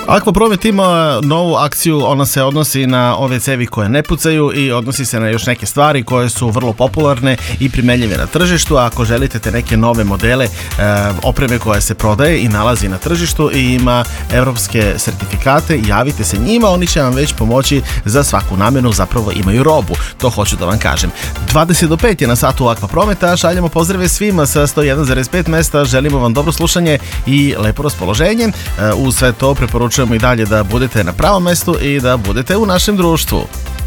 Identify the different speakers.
Speaker 1: Aquapromet ima novu akciju, ona se odnosi na ove cevi koje ne pucaju i odnosi se na još neke stvari koje su vrlo popularne i primenljive na tržištu. A ako želite te neke nove modele opreme koja se prodaje i nalazi na tržištu i ima evropske sertifikate, javite se njima, oni će vam već pomoći za svaku namenu, zapravo imaju robu, to hoću da vam kažem. 20 do 5 je na satu Aquaprometa, šaljemo pozdrave svima sa 101,5 mesta, želimo vam dobro slušanje i lepo raspoloženje. Uz sve to preporučujemo i dalje da budete na pravom mestu i da budete u našem društvu.